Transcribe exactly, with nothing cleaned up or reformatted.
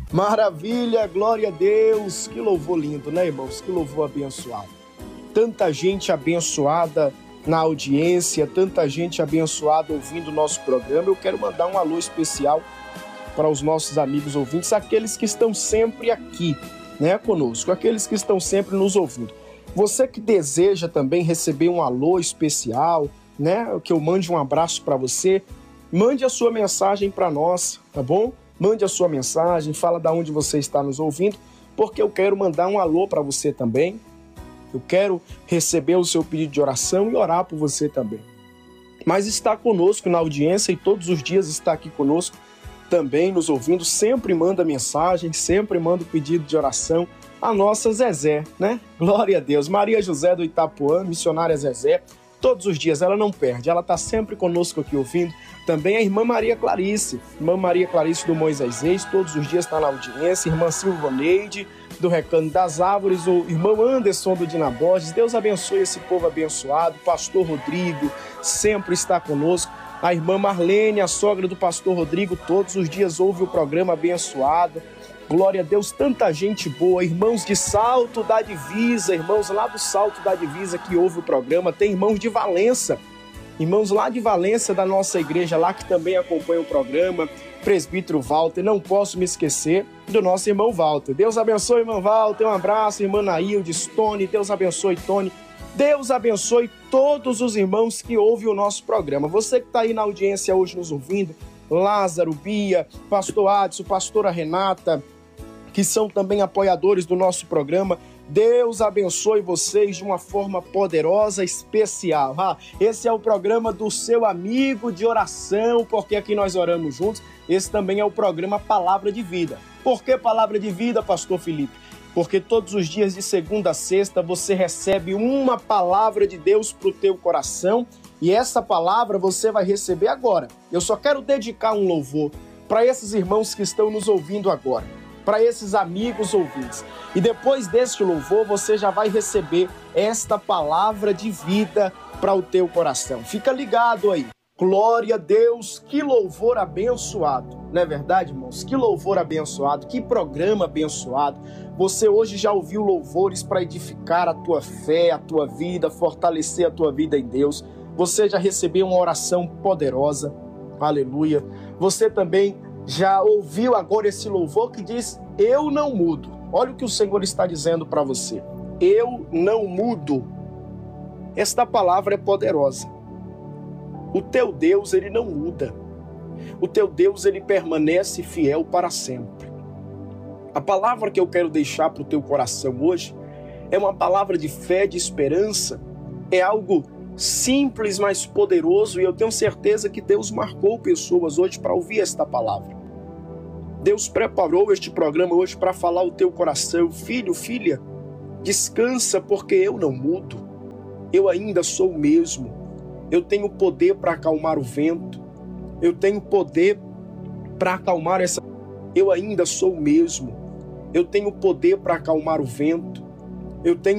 Maravilha, glória a Deus. Que louvor lindo, né, irmãos? Que louvor abençoado. Tanta gente abençoada na audiência, tanta gente abençoada ouvindo o nosso programa. Eu quero mandar um alô especial para os nossos amigos ouvintes, aqueles que estão sempre aqui, né, conosco, aqueles que estão sempre nos ouvindo. Você que deseja também receber um alô especial, né, que eu mande um abraço para você, mande a sua mensagem para nós, tá bom? Mande a sua mensagem, fala de onde você está nos ouvindo, porque eu quero mandar um alô para você também. Eu quero receber o seu pedido de oração e orar por você também. Mas está conosco na audiência e todos os dias está aqui conosco também nos ouvindo, sempre manda mensagem, sempre manda pedido de oração. A nossa Zezé, né? Glória a Deus. Maria José do Itapuã, missionária Zezé, todos os dias ela não perde, ela está sempre conosco aqui ouvindo. Também a irmã Maria Clarice, irmã Maria Clarice do Moisés Reis, todos os dias está na audiência. Irmã Silvaneide do Recanto das Árvores, o irmão Anderson do Dinaborges. Deus abençoe esse povo abençoado. Pastor Rodrigo sempre está conosco. A irmã Marlene, a sogra do pastor Rodrigo, todos os dias ouve o programa abençoado. Glória a Deus, tanta gente boa. Irmãos de Salto da Divisa, irmãos lá do Salto da Divisa que ouve o programa. Tem irmãos de Valença, irmãos lá de Valença da nossa igreja lá que também acompanham o programa. Presbítero Walter, não posso me esquecer do nosso irmão Walter. Deus abençoe, irmão Walter. Um abraço, irmã Nailde, Tony. Deus abençoe, Tony. Deus abençoe todos os irmãos que ouvem o nosso programa. Você que está aí na audiência hoje nos ouvindo, Lázaro, Bia, pastor Adson, pastora Renata, que são também apoiadores do nosso programa. Deus abençoe vocês de uma forma poderosa, especial. Ah, esse é o programa do seu amigo de oração, porque aqui nós oramos juntos. Esse também é o programa Palavra de Vida. Por que Palavra de Vida, pastor Felipe? Porque todos os dias de segunda a sexta você recebe uma palavra de Deus para o teu coração e essa palavra você vai receber agora. Eu só quero dedicar um louvor para esses irmãos que estão nos ouvindo agora, para esses amigos ouvintes. E depois deste louvor você já vai receber esta palavra de vida para o teu coração. Fica ligado aí. Glória a Deus, que louvor abençoado. Não é verdade, irmãos? Que louvor abençoado, que programa abençoado. Você hoje já ouviu louvores para edificar a tua fé, a tua vida, fortalecer a tua vida em Deus. Você já recebeu uma oração poderosa. Aleluia. Você também já ouviu agora esse louvor que diz, eu não mudo. Olha o que o Senhor está dizendo para você. Eu não mudo. Esta palavra é poderosa. O teu Deus, ele não muda. O teu Deus, ele permanece fiel para sempre. A palavra que eu quero deixar para o teu coração hoje é uma palavra de fé, de esperança. É algo simples, mas poderoso, e eu tenho certeza que Deus marcou pessoas hoje para ouvir esta palavra. Deus preparou este programa hoje para falar ao teu coração. Filho, filha, descansa porque eu não mudo. Eu ainda sou o mesmo. Eu tenho poder para acalmar o vento. Eu tenho poder para acalmar essa... Eu ainda sou o mesmo. Eu tenho poder para acalmar o vento. Eu tenho